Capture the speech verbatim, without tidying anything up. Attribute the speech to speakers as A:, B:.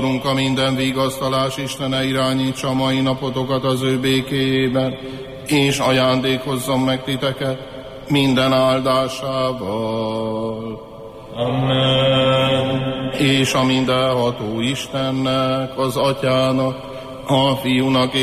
A: A minden vigasztalás Istene irányítsa mai napotokat az ő békéjében, és ajándékozzon meg titeket minden áldásával.
B: Amen.
A: És a mindenható Istennek, az Atyának, a Fiúnak